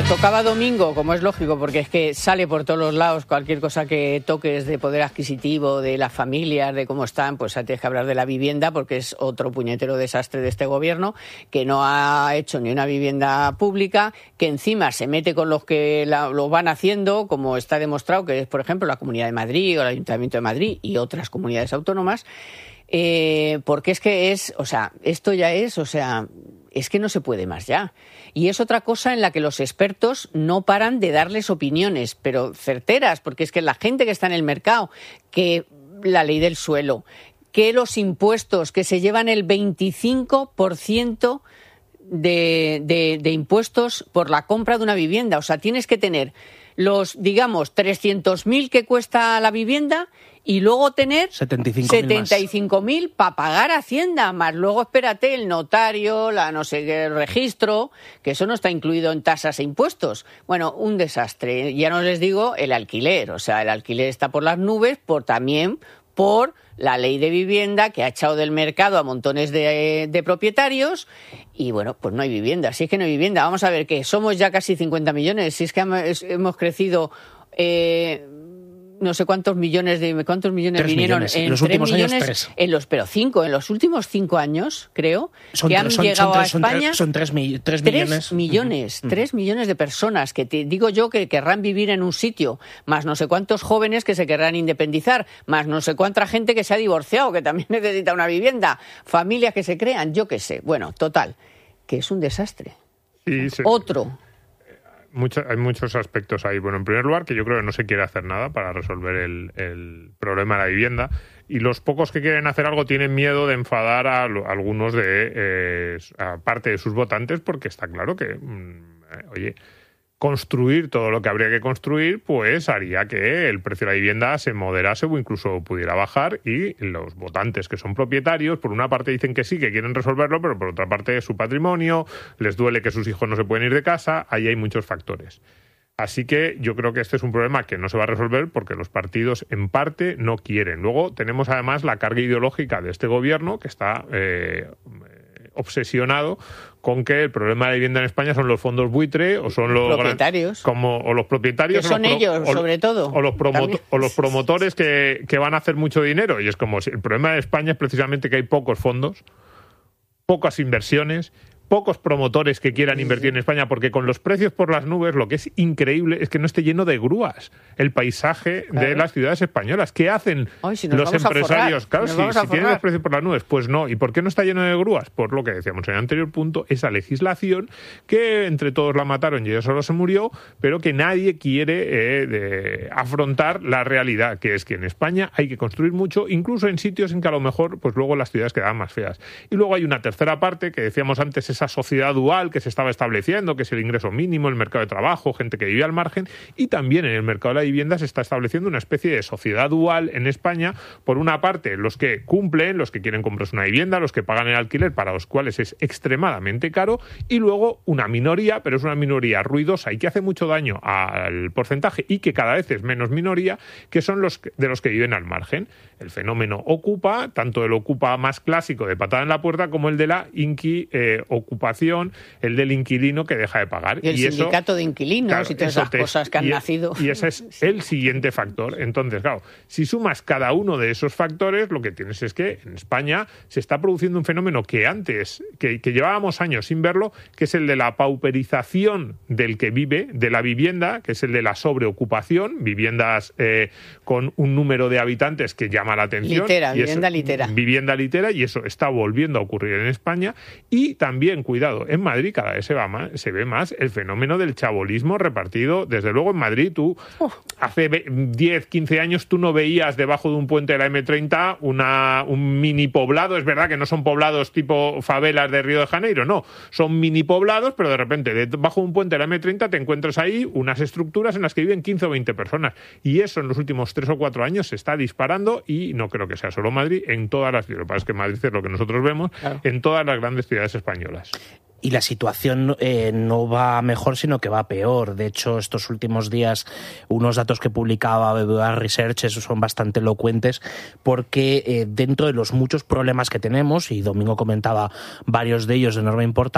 tocaba domingo, como es lógico, porque es que sale por todos los lados cualquier cosa que toques de poder adquisitivo, de las familias, de cómo están, pues tienes que hablar de la vivienda, porque es otro puñetero desastre de este gobierno, que no ha hecho ni una vivienda pública, que encima se mete con los que lo van haciendo, como está demostrado, que es, por ejemplo, la Comunidad de Madrid o el Ayuntamiento de Madrid y otras comunidades autónomas, porque es que esto ya es que no se puede más ya. Y es otra cosa en la que los expertos no paran de darles opiniones, pero certeras, porque es que la gente que está en el mercado, que la ley del suelo, que los impuestos, que se llevan el 25% de impuestos por la compra de una vivienda. O sea, tienes que tener los, digamos, 300.000 que cuesta la vivienda y luego tener 75.000 para pagar Hacienda, más luego espérate el notario, el registro, que eso no está incluido en tasas e impuestos. Bueno, un desastre. Ya no les digo el alquiler, o sea, el alquiler está por las nubes también por la ley de vivienda que ha echado del mercado a montones de propietarios y bueno, pues no hay vivienda. Si es que no hay vivienda, vamos a ver que somos ya casi 50 millones, si es que hemos crecido no sé cuántos millones vinieron en los últimos años, pero 5 en los últimos 5 años, creo, que han llegado a España. Son 3 millones. 3 millones de personas que te digo yo que querrán vivir en un sitio, más no sé cuántos jóvenes que se querrán independizar, más no sé cuánta gente que se ha divorciado, que también necesita una vivienda, familias que se crean, yo qué sé. Bueno, total, que es un desastre. Sí, sí. Otro. Hay muchos aspectos ahí. Bueno, en primer lugar, que yo creo que no se quiere hacer nada para resolver el problema de la vivienda. Y los pocos que quieren hacer algo tienen miedo de enfadar a algunos a parte de sus votantes, porque está claro que, construir todo lo que habría que construir, pues haría que el precio de la vivienda se moderase o incluso pudiera bajar, y los votantes que son propietarios, por una parte dicen que sí, que quieren resolverlo, pero por otra parte es su patrimonio, les duele que sus hijos no se pueden ir de casa, ahí hay muchos factores. Así que yo creo que este es un problema que no se va a resolver porque los partidos en parte no quieren. Luego tenemos además la carga ideológica de este gobierno que está obsesionado con que el problema de la vivienda en España son los fondos buitre o son los propietarios, o los propietarios, que son ellos sobre todo, o los promotores que van a hacer mucho dinero. Y es como si el problema de España es precisamente que hay pocos fondos, pocas inversiones, pocos promotores que quieran invertir en España, porque con los precios por las nubes lo que es increíble es que no esté lleno de grúas el paisaje de las ciudades españolas. ¿Qué hacen los empresarios? Claro, si tienen los precios por las nubes, pues no. ¿Y por qué no está lleno de grúas? Por lo que decíamos en el anterior punto, esa legislación que entre todos la mataron y ella solo se murió, pero que nadie quiere afrontar la realidad, que es que en España hay que construir mucho, incluso en sitios en que a lo mejor pues luego las ciudades quedan más feas. Y luego hay una tercera parte que decíamos antes, esa sociedad dual que se estaba estableciendo, que es el ingreso mínimo, el mercado de trabajo, gente que vive al margen, y también en el mercado de la vivienda se está estableciendo una especie de sociedad dual en España. Por una parte, los que cumplen, los que quieren comprarse una vivienda, los que pagan el alquiler, para los cuales es extremadamente caro, y luego una minoría, pero es una minoría ruidosa y que hace mucho daño al porcentaje y que cada vez es menos minoría, que son los que viven al margen. El fenómeno Ocupa, tanto el Ocupa más clásico de patada en la puerta como el de la ocupación, el del inquilino que deja de pagar. Y el sindicato de inquilinos, claro, y todas esas cosas que han nacido. Y ese es el siguiente factor. Entonces, claro, si sumas cada uno de esos factores, lo que tienes es que en España se está produciendo un fenómeno que antes, que llevábamos años sin verlo, que es el de la pauperización del que vive, de la vivienda, que es el de la sobreocupación, viviendas con un número de habitantes que llama la atención. Vivienda litera, y eso está volviendo a ocurrir en España. Y también, cuidado, en Madrid cada vez se ve más el fenómeno del chabolismo repartido. Desde luego en Madrid hace 10, 15 años tú no veías debajo de un puente de la M30 un mini poblado. Es verdad que no son poblados tipo favelas de Río de Janeiro, no. Son mini poblados, pero de repente debajo de un puente de la M30 te encuentras ahí unas estructuras en las que viven 15 o 20 personas. Y eso en los últimos 3 o 4 años se está disparando, y no creo que sea solo Madrid, en todas las ciudades. Lo que pasa es que Madrid es lo que nosotros vemos, claro, en todas las grandes ciudades españolas. Y la situación no va mejor, sino que va peor. De hecho, estos últimos días, unos datos que publicaba BBVA Research son bastante elocuentes, porque dentro de los muchos problemas que tenemos, y Domingo comentaba varios de ellos de enorme importancia,